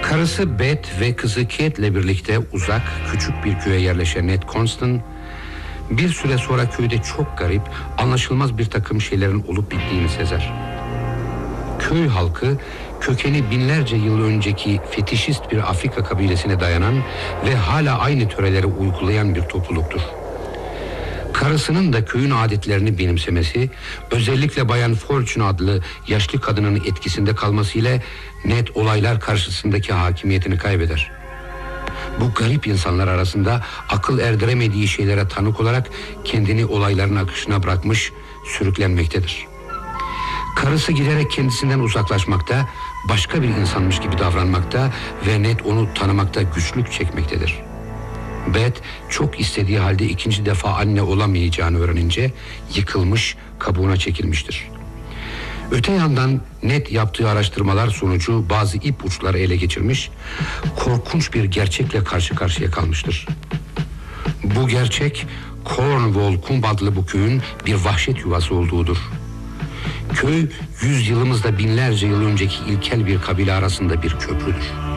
Karısı Beth ve kızı Kate'le birlikte uzak, küçük bir köye yerleşen Ned Constant, bir süre sonra köyde çok garip, anlaşılmaz bir takım şeylerin olup bittiğini sezer. Köy halkı, kökeni binlerce yıl önceki fetişist bir Afrika kabilesine dayanan ve hala aynı töreleri uygulayan bir topluluktur. Karısının da köyün adetlerini benimsemesi, özellikle Bayan Fortune adlı yaşlı kadının etkisinde kalmasıyla Ned olaylar karşısındaki hakimiyetini kaybeder. Bu garip insanlar arasında akıl erdiremediği şeylere tanık olarak kendini olayların akışına bırakmış, sürüklenmektedir. Karısı giderek kendisinden uzaklaşmakta, başka bir insanmış gibi davranmakta ve Ned onu tanımakta güçlük çekmektedir. Beth çok istediği halde ikinci defa anne olamayacağını öğrenince yıkılmış, kabuğuna çekilmiştir. Öte yandan Ned yaptığı araştırmalar sonucu bazı ipuçları ele geçirmiş, korkunç bir gerçekle karşı karşıya kalmıştır. Bu gerçek Cornwall Kumb adlı bu köyün bir vahşet yuvası olduğudur. Köy 100 yılımızda binlerce yıl önceki ilkel bir kabile arasında bir köprüdür.